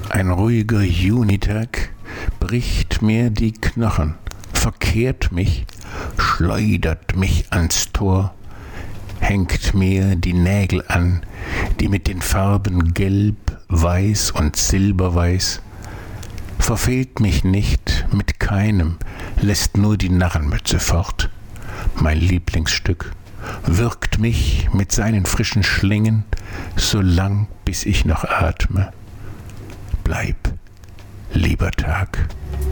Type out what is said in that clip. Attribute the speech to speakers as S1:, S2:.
S1: Ein ruhiger Junitag bricht mir die Knochen, verkehrt mich, schleudert mich ans Tor, hängt mir die Nägel an, die mit den Farben Gelb, Weiß und Silberweiß, verfehlt mich nicht mit keinem, lässt nur die Narrenmütze fort, mein Lieblingsstück, wirkt mich mit seinen frischen Schlingen, so lang bis ich noch atme. Bleib, lieber Tag.